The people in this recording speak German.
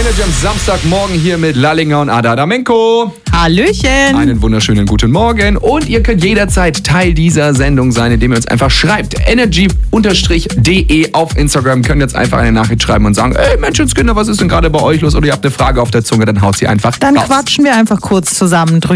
Energy am Samstagmorgen hier mit Lallinger und Ada Adamenko. Hallöchen. Einen wunderschönen guten Morgen. Und ihr könnt jederzeit Teil dieser Sendung sein, indem ihr uns einfach schreibt. Energy_de auf Instagram. Könnt jetzt einfach eine Nachricht schreiben und sagen, ey Menschenskinder, was ist denn gerade bei euch los? Oder ihr habt eine Frage auf der Zunge, dann haut sie einfach Dann raus. quatschen wir einfach kurz zusammen drüber.